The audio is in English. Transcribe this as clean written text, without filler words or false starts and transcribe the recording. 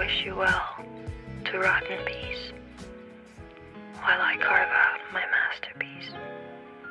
wish you well to rot in peace while I carve out my masterpiece.